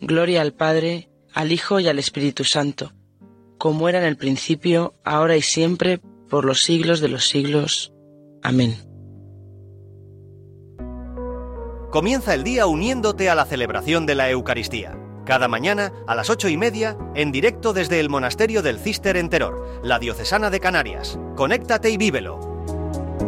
Gloria al Padre, al Hijo y al Espíritu Santo, como era en el principio, ahora y siempre, por los siglos de los siglos. Amén. Comienza el día uniéndote a la celebración de la Eucaristía. Cada mañana a las 8:30, en directo desde el Monasterio del Císter en Teror, la Diocesana de Canarias. Conéctate y vívelo.